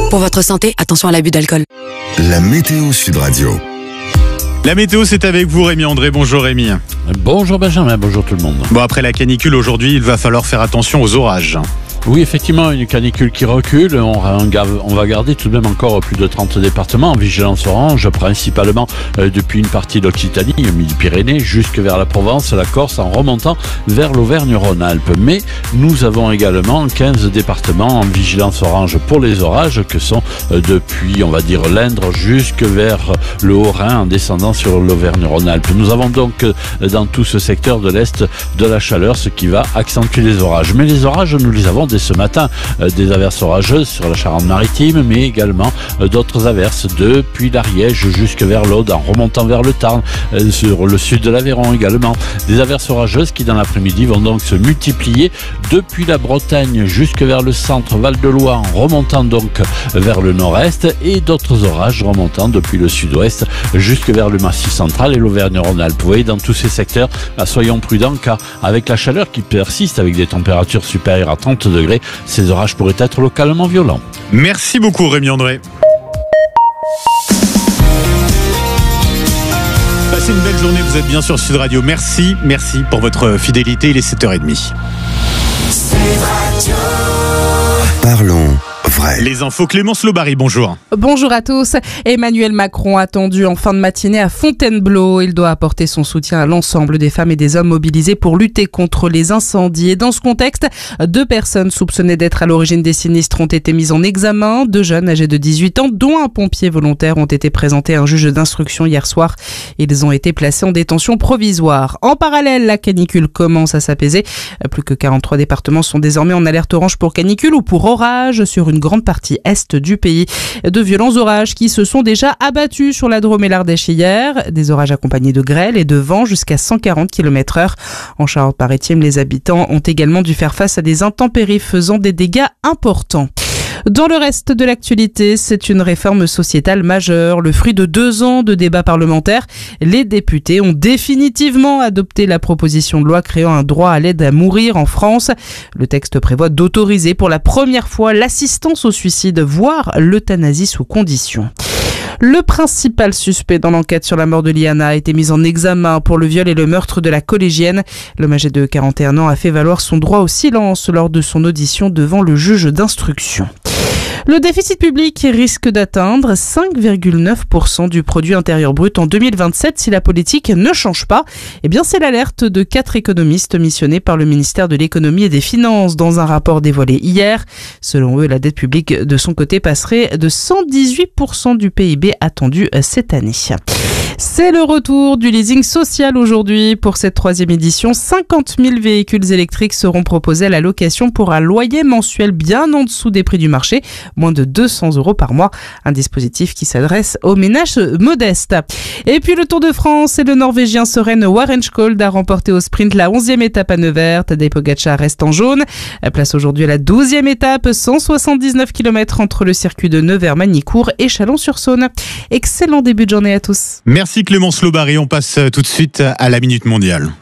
Pour votre santé, attention à l'abus d'alcool. La météo Sud Radio. La météo, c'est avec vous, Rémi André. Bonjour Rémi. Bonjour Benjamin, bonjour tout le monde. Bon, après la canicule aujourd'hui, il va falloir faire attention aux orages. Oui, effectivement, une canicule qui recule. On va garder tout de même encore plus de 30 départements en vigilance orange, principalement depuis une partie d'Occitanie, le Midi-Pyrénées, jusque vers la Provence, la Corse, en remontant vers l'Auvergne-Rhône-Alpes. Mais nous avons également 15 départements en vigilance orange pour les orages, que sont depuis, on va dire, l'Indre jusque vers le Haut-Rhin, en descendant sur l'Auvergne-Rhône-Alpes. Nous avons donc dans tout ce secteur de l'Est de la chaleur, ce qui va accentuer les orages. Mais les orages, nous les avons dès ce matin, des averses orageuses sur la Charente-Maritime, mais également d'autres averses depuis l'Ariège jusque vers l'Aude, en remontant vers le Tarn, sur le sud de l'Aveyron également. Des averses orageuses qui dans l'après-midi vont donc se multiplier depuis la Bretagne jusque vers le centre, Val-de-Loire, en remontant donc vers le nord-est, et d'autres orages remontant depuis le sud-ouest jusque vers le Massif central et l'Auvergne-Rhône-Alpes. Vous voyez, dans tous ces secteurs, soyons prudents, car avec la chaleur qui persiste, avec des températures supérieures à 30 degrés, ces orages pourraient être localement violents. Merci beaucoup Rémi André. Passez une belle journée, vous êtes bien sur Sud Radio. Merci pour votre fidélité, il est 7h30. Parlons vrai. Les infos, Clémence Lobary, bonjour. Bonjour à tous. Emmanuel Macron attendu en fin de matinée à Fontainebleau. Il doit apporter son soutien à l'ensemble des femmes et des hommes mobilisés pour lutter contre les incendies. Et dans ce contexte, 2 personnes soupçonnées d'être à l'origine des sinistres ont été mises en examen. 2 jeunes âgés de 18 ans, dont un pompier volontaire, ont été présentés à un juge d'instruction hier soir. Ils ont été placés en détention provisoire. En parallèle, la canicule commence à s'apaiser. Plus que 43 départements sont désormais en alerte orange pour canicule ou pour orage sur une grande partie est du pays. De violents orages qui se sont déjà abattus sur la Drôme et l'Ardèche hier. Des orages accompagnés de grêle et de vent jusqu'à 140 km/h. En Charente-Maritime, les habitants ont également dû faire face à des intempéries faisant des dégâts importants. Dans le reste de l'actualité, c'est une réforme sociétale majeure. Le fruit de 2 ans de débats parlementaires, les députés ont définitivement adopté la proposition de loi créant un droit à l'aide à mourir en France. Le texte prévoit d'autoriser pour la première fois l'assistance au suicide, voire l'euthanasie sous condition. Le principal suspect dans l'enquête sur la mort de Liana a été mis en examen pour le viol et le meurtre de la collégienne. L'homme âgé de 41 ans a fait valoir son droit au silence lors de son audition devant le juge d'instruction. Le déficit public risque d'atteindre 5,9% du produit intérieur brut en 2027 si la politique ne change pas. Eh bien, c'est l'alerte de 4 économistes missionnés par le ministère de l'économie et des finances dans un rapport dévoilé hier. Selon eux, la dette publique de son côté passerait de 118% du PIB attendu cette année. C'est le retour du leasing social aujourd'hui. Pour cette 3e édition, 50 000 véhicules électriques seront proposés à la location pour un loyer mensuel bien en dessous des prix du marché, moins de 200 € par mois. Un dispositif qui s'adresse aux ménages modestes. Et puis le Tour de France, et le Norvégien Søren Warrenskold a remporté au sprint la 11e étape à Nevers. Tadej Pogačar reste en jaune. Place aujourd'hui à la 12e étape, 179 km entre le circuit de Nevers-Magny-Cours et Chalon-sur-Saône. Excellent début de journée à tous. Merci Clémence Lobary, on passe tout de suite à la Minute Mondiale.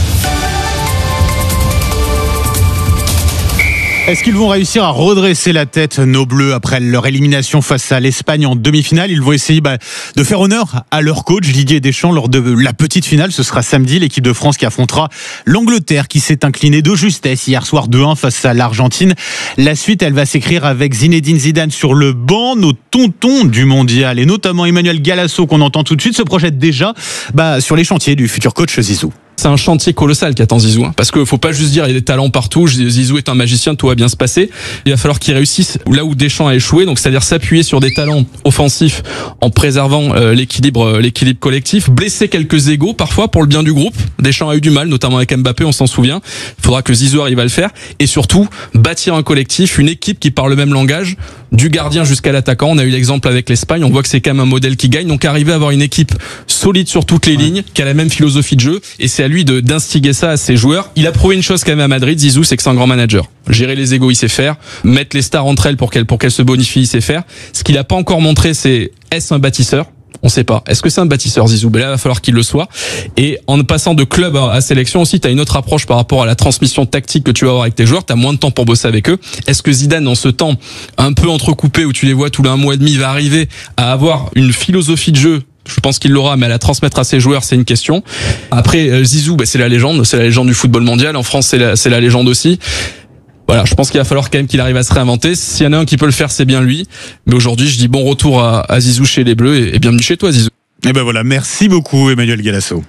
Est-ce qu'ils vont réussir à redresser la tête, nos Bleus, après leur élimination face à l'Espagne en demi-finale? Ils vont essayer de faire honneur à leur coach Didier Deschamps lors de la petite finale. Ce sera samedi, l'équipe de France qui affrontera l'Angleterre, qui s'est inclinée de justesse hier soir 2-1 face à l'Argentine. La suite, elle va s'écrire avec Zinedine Zidane sur le banc. Nos tontons du mondial, et notamment Emmanuel Galasso, qu'on entend tout de suite, se projette déjà sur les chantiers du futur coach Zizou. C'est un chantier colossal qu'attend Zizou, parce que faut pas juste dire il y a des talents partout, Zizou est un magicien, tout va bien se passer. Il va falloir qu'il réussisse là où Deschamps a échoué, donc c'est-à-dire s'appuyer sur des talents offensifs en préservant l'équilibre collectif, blesser quelques égos parfois pour le bien du groupe. Deschamps a eu du mal, notamment avec Mbappé, on s'en souvient. Il faudra que Zizou arrive à le faire, et surtout bâtir un collectif, une équipe qui parle le même langage, du gardien jusqu'à l'attaquant. On a eu l'exemple avec l'Espagne, on voit que c'est quand même un modèle qui gagne, donc arriver à avoir une équipe solide sur toutes les lignes, qui a la même philosophie de jeu, et c'est à lui d'instiguer ça à ses joueurs. Il a prouvé une chose quand même à Madrid, Zizou, c'est que c'est un grand manager. Gérer les égos, il sait faire. Mettre les stars entre elles pour qu'elles se bonifient, il sait faire. Ce qu'il a pas encore montré, c'est est-ce un bâtisseur? On sait pas. Est-ce que c'est un bâtisseur, Zizou? Là, il va falloir qu'il le soit. Et en passant de club à sélection aussi, tu as une autre approche par rapport à la transmission tactique que tu vas avoir avec tes joueurs. Tu as moins de temps pour bosser avec eux. Est-ce que Zidane, dans ce temps un peu entrecoupé où tu les vois tous les 1 mois et demi, va arriver à avoir une philosophie de jeu? Je pense qu'il l'aura, mais à la transmettre à ses joueurs, c'est une question. Après, Zizou, c'est la légende du football mondial. En France, c'est la légende aussi. Voilà, je pense qu'il va falloir quand même qu'il arrive à se réinventer. S'il y en a un qui peut le faire, c'est bien lui. Mais aujourd'hui, je dis bon retour à Zizou chez les Bleus et bienvenue chez toi, Zizou. Et ben voilà, merci beaucoup Emmanuel Galasso.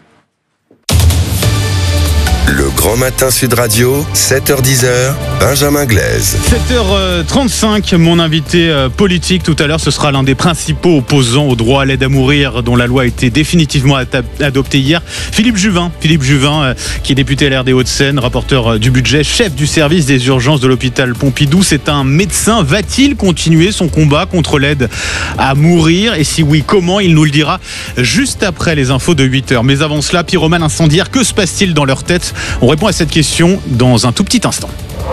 Le Grand Matin Sud Radio, 7h-10h, Benjamin Glaise. 7h35, mon invité politique tout à l'heure, ce sera l'un des principaux opposants au droit à l'aide à mourir dont la loi a été définitivement adoptée hier. Philippe Juvin, qui est député LR des Hauts-de-Seine, rapporteur du budget, chef du service des urgences de l'hôpital Pompidou. C'est un médecin. Va-t-il continuer son combat contre l'aide à mourir? Et si oui, comment? Il nous le dira juste après les infos de 8h. Mais avant cela, pyromane incendiaire, que se passe-t-il dans leur tête? On répond à cette question dans un tout petit instant.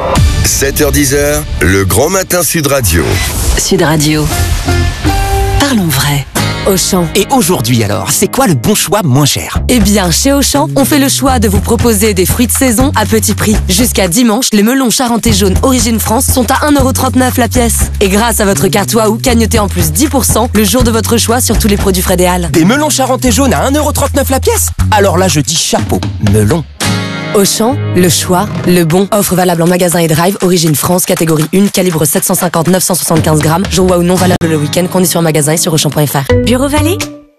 7h-10h, le Grand Matin Sud Radio. Sud Radio. Parlons vrai. Auchan. Et aujourd'hui alors, c'est quoi le bon choix moins cher? Eh bien, chez Auchan, on fait le choix de vous proposer des fruits de saison à petit prix. Jusqu'à dimanche, les melons charentais jaunes Origine France sont à 1,39€ la pièce. Et grâce à votre carte Waouh, cagnotez en plus 10% le jour de votre choix sur tous les produits Frédéal. Des melons charentais jaunes à 1,39€ la pièce? Alors là, je dis chapeau, melon. Auchan, le choix, le bon. Offre valable en magasin et drive, Origine France, catégorie 1, calibre 750-975 grammes. Jour Waouh non valable le week-end, conditions en magasin et sur Auchan.fr. Bureau Vallée.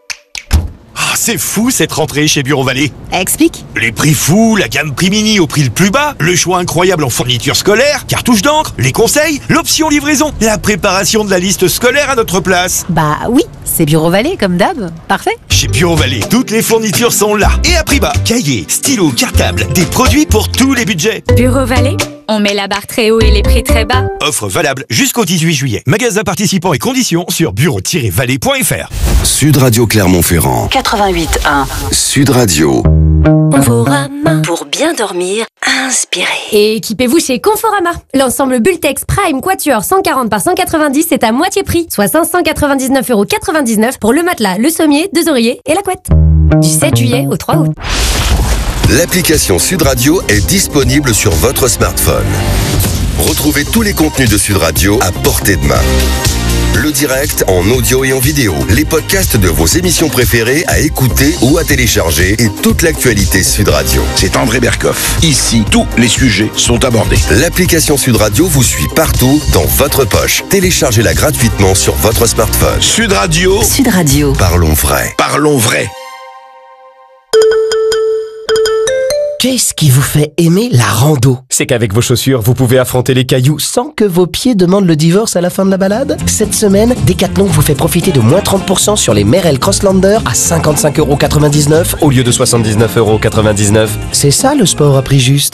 C'est fou cette rentrée chez Bureau Vallée. Explique. Les prix fous, la gamme prix mini au prix le plus bas, le choix incroyable en fournitures scolaires, cartouches d'encre, les conseils, l'option livraison, la préparation de la liste scolaire à notre place. Bah oui, c'est Bureau Vallée comme d'hab. Parfait. Chez Bureau Vallée, toutes les fournitures sont là et à prix bas. Cahiers, stylos, cartables, des produits pour tous les budgets. Bureau Vallée, on met la barre très haut et les prix très bas. Offre valable jusqu'au 18 juillet. Magasin participants et conditions sur bureau-vallée.fr. Sud Radio Clermont-Ferrand. 88.1. Sud Radio. Conforama. Pour bien dormir, inspirez. Et équipez-vous chez Conforama. L'ensemble Bultex Prime Quatuor 140 par 190 est à moitié prix, soit 599,99€ pour le matelas, le sommier, 2 oreillers et la couette. Du 7 juillet au 3 août. L'application Sud Radio est disponible sur votre smartphone. Retrouvez tous les contenus de Sud Radio à portée de main. Le direct en audio et en vidéo, les podcasts de vos émissions préférées à écouter ou à télécharger et toute l'actualité Sud Radio. C'est André Berkoff. Ici, tous les sujets sont abordés. L'application Sud Radio vous suit partout dans votre poche. Téléchargez-la gratuitement sur votre smartphone. Sud Radio. Sud Radio. Parlons vrai. Parlons vrai. Qu'est-ce qui vous fait aimer la rando? C'est qu'avec vos chaussures, vous pouvez affronter les cailloux sans que vos pieds demandent le divorce à la fin de la balade. Cette semaine, Decathlon vous fait profiter de moins 30% sur les Merrell Crosslander à 55,99€ au lieu de 79,99€. C'est ça le sport à prix juste.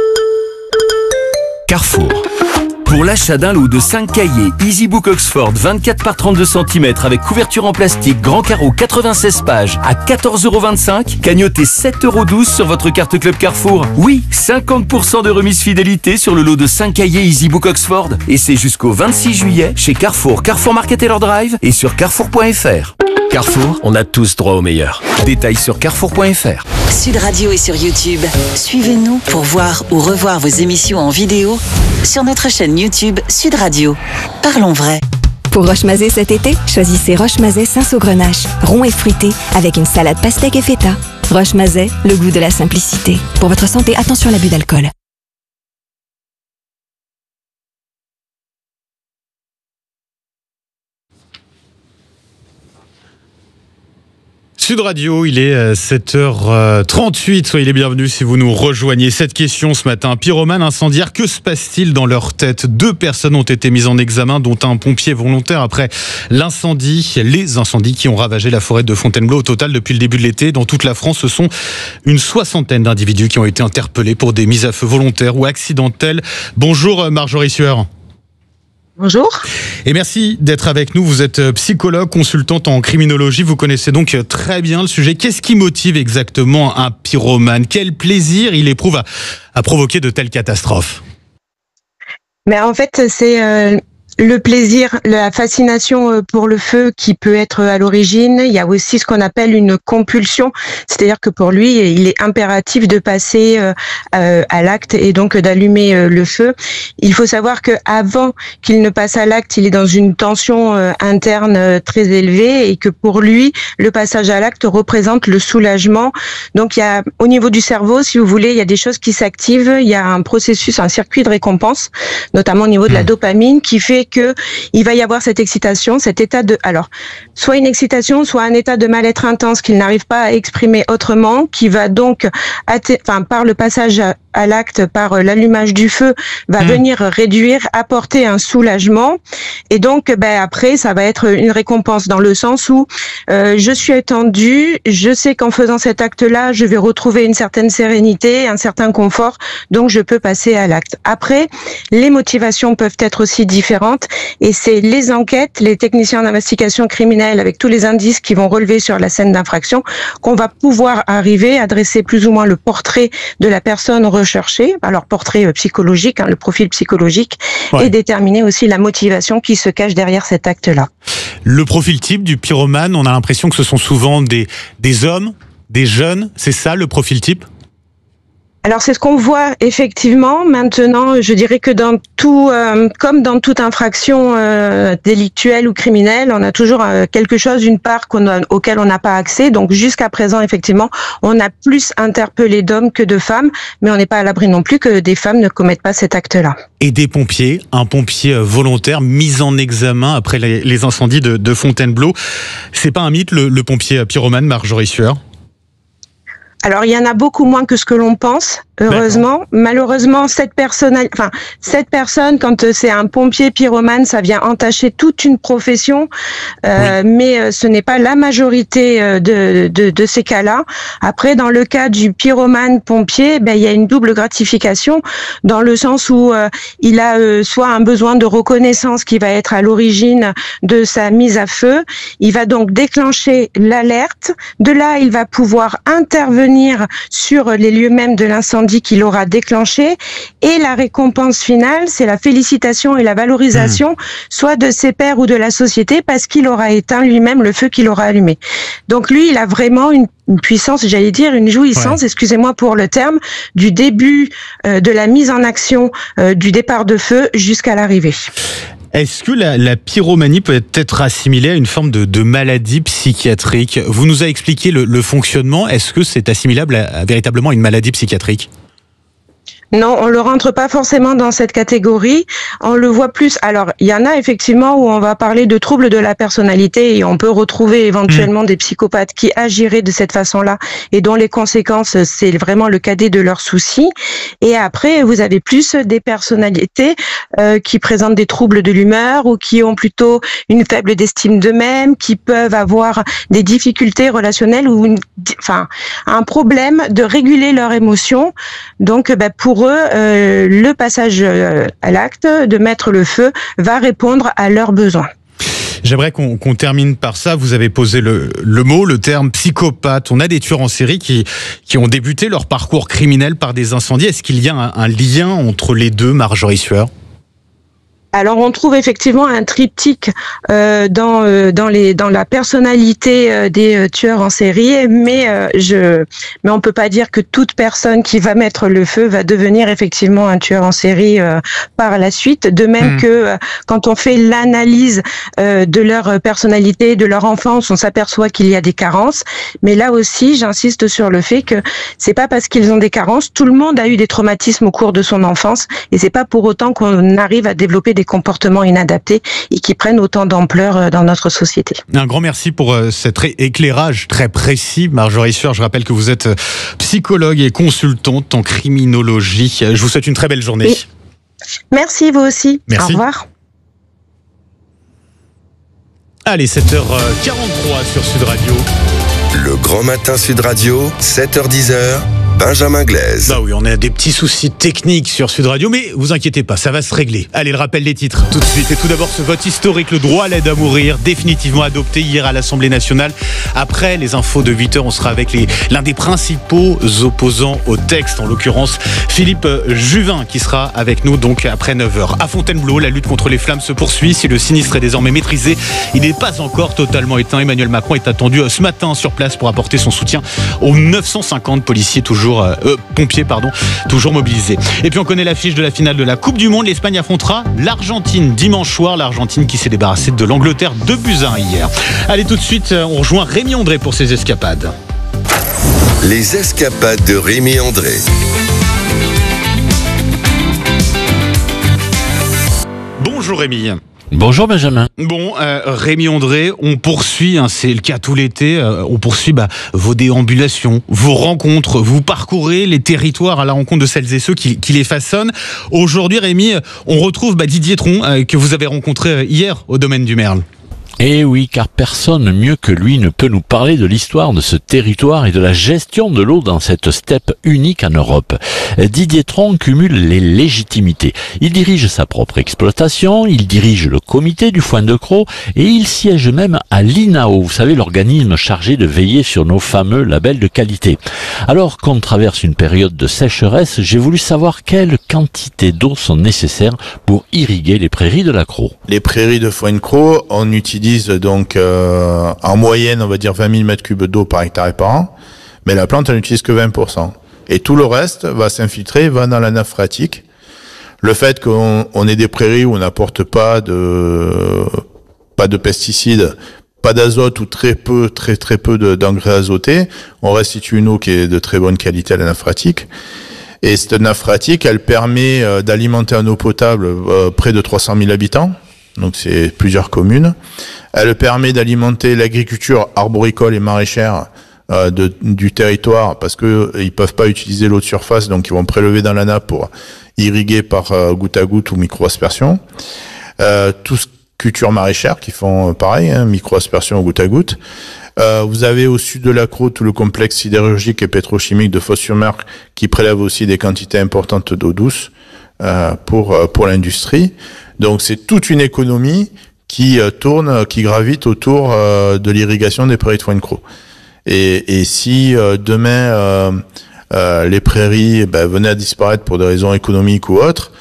Carrefour. Pour l'achat d'un lot de 5 cahiers EasyBook Oxford 24 par 32 cm avec couverture en plastique grand carreau 96 pages à 14,25€, cagnotez 7,12€ sur votre carte Club Carrefour. Oui, 50% de remise fidélité sur le lot de 5 cahiers EasyBook Oxford. Et c'est jusqu'au 26 juillet chez Carrefour, Carrefour Market et leur Drive et sur Carrefour.fr. Carrefour, on a tous droit au meilleur. Détails sur Carrefour.fr. Sud Radio est sur YouTube. Suivez-nous pour voir ou revoir vos émissions en vidéo sur notre chaîne YouTube Sud Radio. Parlons vrai. Pour Roche-Mazet cet été, choisissez Roche-Mazet Saint-Saugrenache, rond et fruité, avec une salade pastèque et feta. Roche-Mazet, le goût de la simplicité. Pour votre santé, attention à l'abus d'alcool. Sud Radio, il est 7h38, soyez les bienvenus si vous nous rejoignez. Cette question ce matin, pyromane incendiaire, que se passe-t-il dans leur tête? 2 personnes ont été mises en examen, dont un pompier volontaire après les incendies qui ont ravagé la forêt de Fontainebleau. Au total, depuis le début de l'été, dans toute la France, ce sont une 60aine d'individus qui ont été interpellés pour des mises à feu volontaires ou accidentelles. Bonjour Marjorie Sueur. Bonjour. Et merci d'être avec nous. Vous êtes psychologue, consultante en criminologie. Vous connaissez donc très bien le sujet. Qu'est-ce qui motive exactement un pyromane? Quel plaisir il éprouve à provoquer de telles catastrophes? Mais en fait, le plaisir, la fascination pour le feu qui peut être à l'origine. Il y a aussi ce qu'on appelle une compulsion, c'est-à-dire que pour lui, il est impératif de passer à l'acte et donc d'allumer le feu. Il faut savoir que avant qu'il ne passe à l'acte, il est dans une tension interne très élevée et que pour lui, le passage à l'acte représente le soulagement. Donc il y a au niveau du cerveau, si vous voulez, il y a des choses qui s'activent. Il y a un processus, un circuit de récompense, notamment au niveau de la dopamine, qui fait que il va y avoir cette excitation, cet état de, alors, soit une excitation, soit un état de mal-être intense qu'il n'arrive pas à exprimer autrement, qui va donc, par le passage à l'acte, par l'allumage du feu, va venir réduire, apporter un soulagement. Et donc, après, ça va être une récompense dans le sens où je suis étendue, je sais qu'en faisant cet acte-là, je vais retrouver une certaine sérénité, un certain confort, donc je peux passer à l'acte. Après, les motivations peuvent être aussi différentes et c'est les enquêtes, les techniciens d'investigation criminelle avec tous les indices qui vont relever sur la scène d'infraction qu'on va pouvoir arriver à dresser plus ou moins le portrait de la personne recherchée, alors portrait psychologique, le profil psychologique, et déterminer aussi la motivation qui se cache derrière cet acte-là. Le profil type du pyromane, on a l'impression que ce sont souvent des hommes, des jeunes, c'est ça le profil type ? Alors c'est ce qu'on voit effectivement. Maintenant, je dirais que dans tout, comme dans toute infraction délictuelle ou criminelle, on a toujours quelque chose, une part auquel on n'a pas accès. Donc jusqu'à présent, effectivement, on a plus interpellé d'hommes que de femmes, mais on n'est pas à l'abri non plus que des femmes ne commettent pas cet acte-là. Et des pompiers, un pompier volontaire mis en examen après les incendies de Fontainebleau. C'est pas un mythe le pompier pyromane, Marjorie Sueur ? Alors, il y en a beaucoup moins que ce que l'on pense, heureusement. Malheureusement, cette personne, quand c'est un pompier pyromane, ça vient entacher toute une profession, mais ce n'est pas la majorité de ces cas-là. Après, dans le cas du pyromane pompier, il y a une double gratification, dans le sens où il a soit un besoin de reconnaissance qui va être à l'origine de sa mise à feu. Il va donc déclencher l'alerte. De là, il va pouvoir intervenir sur les lieux mêmes de l'incendie qu'il aura déclenché, et la récompense finale, c'est la félicitation et la valorisation, soit de ses pairs ou de la société, parce qu'il aura éteint lui-même le feu qu'il aura allumé. Donc lui, il a vraiment une puissance, j'allais dire, une jouissance, excusez-moi pour le terme, du début de la mise en action du départ de feu jusqu'à l'arrivée. Est-ce que la pyromanie peut être assimilée à une forme de maladie psychiatrique ? Vous nous avez expliqué le fonctionnement. Est-ce que c'est assimilable à véritablement une maladie psychiatrique ? Non, on le rentre pas forcément dans cette catégorie. On le voit plus. Alors, il y en a effectivement où on va parler de troubles de la personnalité et on peut retrouver éventuellement des psychopathes qui agiraient de cette façon-là et dont les conséquences, c'est vraiment le cadet de leurs soucis. Et après, vous avez plus des personnalités qui présentent des troubles de l'humeur ou qui ont plutôt une faible estime d'eux-mêmes, qui peuvent avoir des difficultés relationnelles ou un problème de réguler leurs émotions. Donc, pour eux, le passage à l'acte, de mettre le feu, va répondre à leurs besoins. J'aimerais qu'on termine par ça. Vous avez posé le terme psychopathe. On a des tueurs en série qui ont débuté leur parcours criminel par des incendies. Est-ce qu'il y a un lien entre les deux, Marjorie Sueur ? Alors on trouve effectivement un triptyque dans la personnalité des tueurs en série, mais on peut pas dire que toute personne qui va mettre le feu va devenir effectivement un tueur en série par la suite. De même que quand on fait l'analyse de leur personnalité, de leur enfance, on s'aperçoit qu'il y a des carences. Mais là aussi, j'insiste sur le fait que c'est pas parce qu'ils ont des carences. Tout le monde a eu des traumatismes au cours de son enfance, et c'est pas pour autant qu'on arrive à développer des comportements inadaptés et qui prennent autant d'ampleur dans notre société. Un grand merci pour cet éclairage très précis, Marjorie Sueur. Je rappelle que vous êtes psychologue et consultante en criminologie. Je vous souhaite une très belle journée. Oui. Merci, vous aussi. Merci. Au revoir. Allez, 7h43 sur Sud Radio. Le Grand Matin Sud Radio, 7h-10h, Benjamin Glaise. Bah oui, on a des petits soucis techniques sur Sud Radio, mais vous inquiétez pas, ça va se régler. Allez, le rappel des titres tout de suite. Et tout d'abord, ce vote historique, le droit à l'aide à mourir, définitivement adopté hier à l'Assemblée nationale. Après les infos de 8h, on sera avec l'un des principaux opposants au texte, en l'occurrence Philippe Juvin, qui sera avec nous donc après 9h. À Fontainebleau, la lutte contre les flammes se poursuit. Si le sinistre est désormais maîtrisé, il n'est pas encore totalement éteint. Emmanuel Macron est attendu ce matin sur place pour apporter son soutien aux 950 policiers pompiers toujours mobilisés. Et puis on connaît l'affiche de la finale de la Coupe du Monde. L'Espagne affrontera l'Argentine dimanche soir. L'Argentine qui s'est débarrassée de l'Angleterre 2-1 hier. Allez, tout de suite, on rejoint Rémi André pour ses escapades. Les escapades de Rémi André. Bonjour Rémi. Bonjour Benjamin. Bon, Rémi André, on poursuit, c'est le cas tout l'été, on poursuit vos déambulations, vos rencontres, vous parcourez les territoires à la rencontre de celles et ceux qui les façonnent. Aujourd'hui Rémi, on retrouve Didier Tron, que vous avez rencontré hier au domaine du Merle. Eh oui, car personne mieux que lui ne peut nous parler de l'histoire de ce territoire et de la gestion de l'eau dans cette steppe unique en Europe. Didier Tron cumule les légitimités. Il dirige sa propre exploitation, il dirige le comité du foin de Crau et il siège même à l'INAO, vous savez, l'organisme chargé de veiller sur nos fameux labels de qualité. Alors qu'on traverse une période de sécheresse, j'ai voulu savoir quelles quantités d'eau sont nécessaires pour irriguer les prairies de la Crau. Les prairies de foin de Crau, on utilise donc en moyenne, on va dire 20 000 mètres cubes d'eau par hectare et par an, mais la plante, elle n'utilise que 20%. Et tout le reste va s'infiltrer, va dans la nappe phréatique. Le fait qu'on ait des prairies où on n'apporte pas de pesticides, pas d'azote ou très peu d'engrais azotés, on restitue une eau qui est de très bonne qualité à la nappe phréatique. Et cette nappe phréatique, elle permet d'alimenter en eau potable près de 300 000 habitants. Donc c'est plusieurs communes. Elle permet d'alimenter l'agriculture arboricole et maraîchère du territoire parce que ils peuvent pas utiliser l'eau de surface, donc ils vont prélever dans la nappe pour irriguer par goutte à goutte ou micro-aspersion. Tous cultures maraîchères qui font pareil, micro-aspersion ou goutte à goutte. Vous avez au sud de la Crau tout le complexe sidérurgique et pétrochimique de Fos-sur-Mer qui prélève aussi des quantités importantes d'eau douce pour l'industrie. Donc c'est toute une économie qui gravite autour de l'irrigation des prairies de foin de Crau. Et si demain les prairies venaient à disparaître pour des raisons économiques ou autres,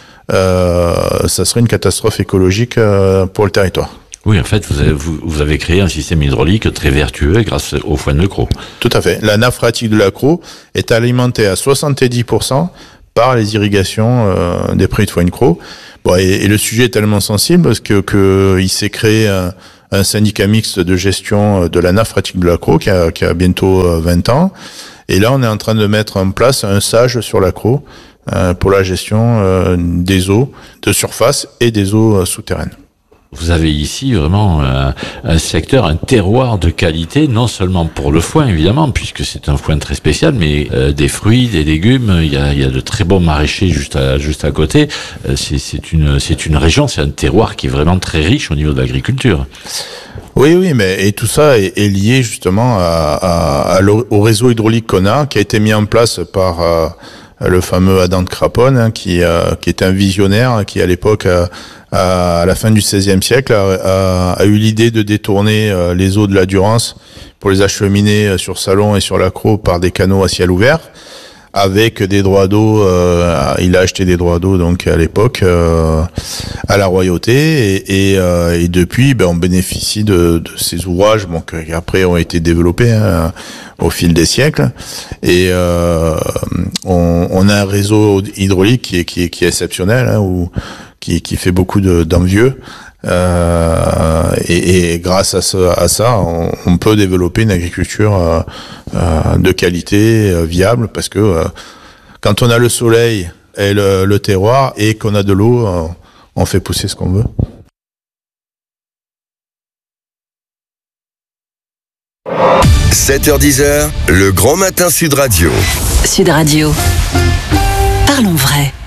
ça serait une catastrophe écologique pour le territoire. Oui, en fait, vous avez créé un système hydraulique très vertueux grâce au foin de Crau. Tout à fait. La nappe phréatique de la Crau est alimentée à 70% par les irrigations des prairies de foin de Crau. Bon, et le sujet est tellement sensible parce que il s'est créé un syndicat mixte de gestion de la nappe phréatique de la Crau qui a bientôt 20 ans. Et là, on est en train de mettre en place un SAGE sur la Crau pour la gestion des eaux de surface et des eaux souterraines. Vous avez ici vraiment un secteur, un terroir de qualité, non seulement pour le foin évidemment, puisque c'est un foin très spécial, mais des fruits, des légumes, il y a de très bons maraîchers juste à côté. C'est une région, c'est un terroir qui est vraiment très riche au niveau de l'agriculture. Oui, mais et tout ça est lié justement au réseau hydraulique qu'on a, qui a été mis en place par le fameux Adam de Craponne, qui était un visionnaire, qui à l'époque à la fin du XVIe siècle a eu l'idée de détourner les eaux de la Durance pour les acheminer sur Salon et sur la Crau par des canaux à ciel ouvert avec des droits d'eau. Il a acheté des droits d'eau donc à l'époque à la royauté et depuis on bénéficie de ces ouvrages qui après ont été développés au fil des siècles et on a un réseau hydraulique qui est exceptionnel qui fait beaucoup d'envieux et grâce à ça on peut développer une agriculture de qualité viable parce que quand on a le soleil et le terroir et qu'on a de l'eau on fait pousser ce qu'on veut. – 7h-10h, le Grand Matin Sud Radio. Sud Radio. Parlons vrai.